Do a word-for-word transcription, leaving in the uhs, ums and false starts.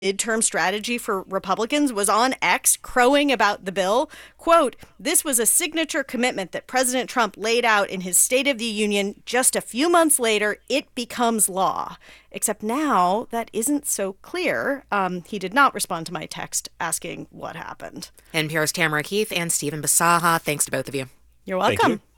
midterm strategy for Republicans, was on X crowing about the bill. Quote, "This was a signature commitment that President Trump laid out in his State of the Union. Just a few months later, it becomes law." Except now that isn't so clear. Um, he did not respond to my text asking what happened. N P R's Tamara Keith and Stephen Bisaha, thanks to both of you. You're welcome.